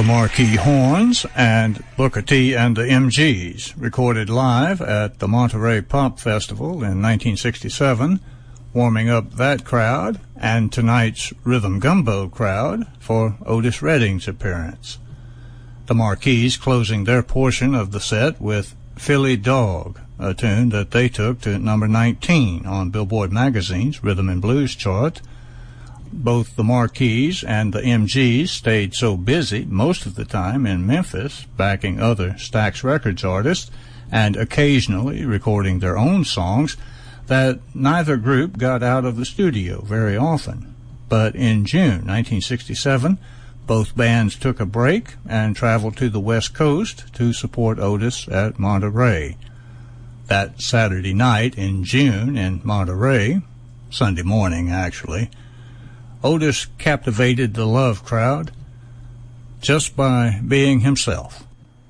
The Marquee Horns and Booker T and the MGs, recorded live at the Monterey Pop Festival in 1967, warming up that crowd and tonight's Rhythm Gumbo crowd for Otis Redding's appearance. The Marquees closing their portion of the set with Philly Dog, a tune that they took to number 19 on Billboard Magazine's Rhythm and Blues chart. Both the Marquees and the MGs stayed so busy most of the time in Memphis, backing other Stax Records artists and occasionally recording their own songs, that neither group got out of the studio very often. But in June 1967, both bands took a break and traveled to the West Coast to support Otis at Monterey. That Saturday night in June in Monterey, Sunday morning actually, Otis captivated the love crowd just by being himself.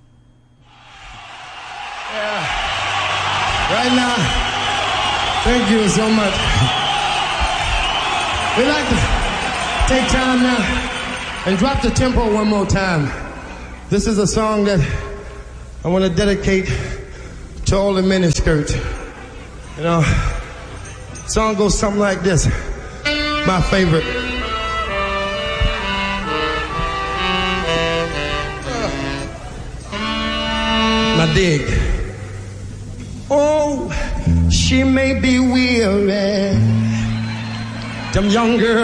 Yeah. Right now, thank you so much. We'd like to take time now and drop the tempo one more time. This is a song that I want to dedicate to all the miniskirts. You know, the song goes something like this. My favorite. My dig. Oh, she may be weary. Them young girls